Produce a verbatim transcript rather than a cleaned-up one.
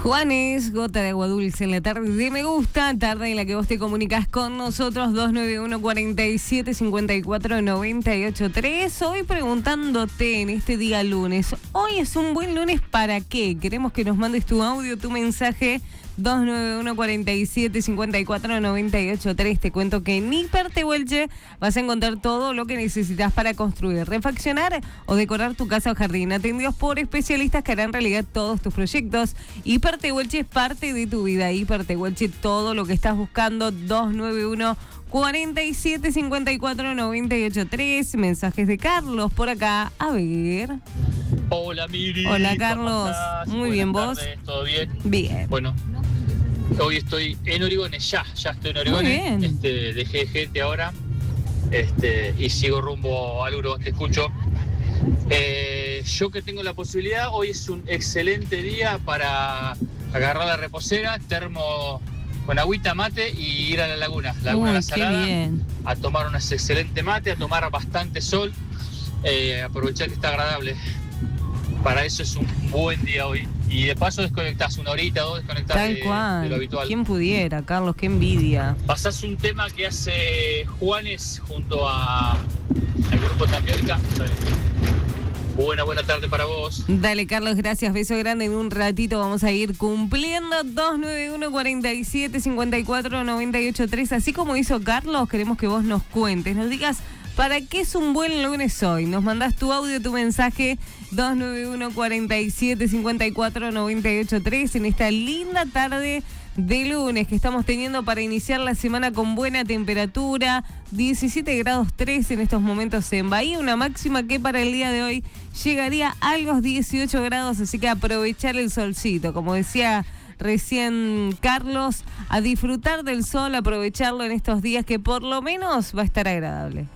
Juanes, gota de agua dulce en la tarde de Me Gusta, tarde en la que vos te comunicas con nosotros, dos nueve uno, cuatro siete, cinco cuatro, nueve ocho tres. Hoy preguntándote en este día lunes, ¿hoy es un buen lunes para qué? Queremos que nos mandes tu audio, tu mensaje, dos nueve uno, cuatro siete, cinco cuatro, nueve ocho tres. Te cuento que en Hiper Tehuelche vas a encontrar todo lo que necesitas para construir, refaccionar o decorar tu casa o jardín, atendidos por especialistas que harán realidad todos tus proyectos. Hiper Tehuelche es parte de tu vida. Hiper Tehuelche, todo lo que estás buscando. Dos nueve uno, cuatro siete, cinco cuatro, nueve ocho tres. Mensajes de Carlos por acá. A ver. Hola Miri. Hola Carlos. Muy Buenas bien, ¿vos? tardes, ¿todo bien? Bien. Bueno, hoy estoy en Origones, ya, ya estoy en Muy Origones. bien. Este, dejé gente ahora este, y sigo rumbo al Uro, te escucho. Eh, yo que tengo la posibilidad, hoy es un excelente día para agarrar la reposera, termo con agüita, mate y ir a la laguna, Laguna Uy, La qué Salada, bien. a tomar un excelente mate, a tomar bastante sol, eh, aprovechar que está agradable. Para eso es un buen día hoy. Y de paso desconectás una horita o dos, desconectás Tal de, cual. de lo habitual. ¿Quién pudiera, Carlos? Qué envidia. Pasás un tema que hace Juanes junto a al grupo Tapioca. Buena, buena tarde para vos. Dale, Carlos, gracias. Beso grande. En un ratito vamos a ir cumpliendo. Dos nueve uno, cuatro siete, cinco cuatro, nueve ocho tres. Así como hizo Carlos, queremos que vos nos cuentes, nos digas para qué es un buen lunes hoy. Nos mandás tu audio, tu mensaje, dos nueve uno, cuatro siete, cinco cuatro, nueve ocho tres, en esta linda tarde de lunes que estamos teniendo para iniciar la semana con buena temperatura, diecisiete grados tres en estos momentos en Bahía, una máxima que para el día de hoy llegaría a los dieciocho grados, así que aprovechar el solcito, como decía recién Carlos, a disfrutar del sol, aprovecharlo en estos días que por lo menos va a estar agradable.